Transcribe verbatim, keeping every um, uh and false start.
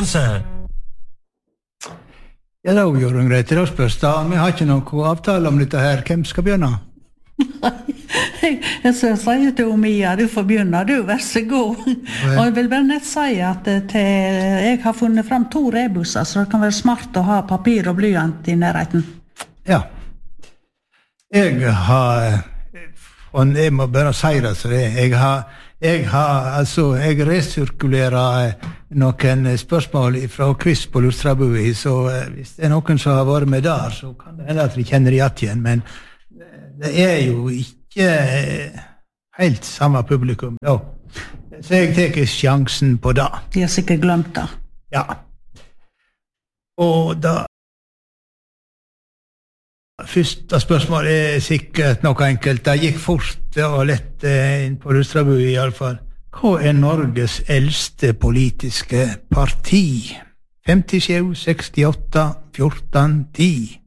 Hansen. Ja, da gjør hun greit. Da spørs da. Vi har ikke noen avtale om dette her. Hvem skal begynne? Jeg skal si til Mia, du får begynne, du, vær så god. Og jeg vil bare nett si at til, jeg har funnet frem to rebusser, så det kan være smart å ha papir og blyant i nærheten. Ja. Jeg har, og jeg må bare si det, så det, jeg har, jeg har, altså, jeg resirkulerer noen spørsmål fra quiz på Lustrabui, så hvis det er noen som har vært med der, så kan det hende at de kjenner det igjen, men det er jo ikke helt samme publikum da. Så jeg teker sjansen på det. De har sikkert glemt det. Ja. Og da første spørsmål er sikkert noe enkelt. Det gikk fort og lett inn på Lustrabui i alle fall. Hva er Norges eldste politiske parti? femtisju, sekstiåtte, fjorten, ti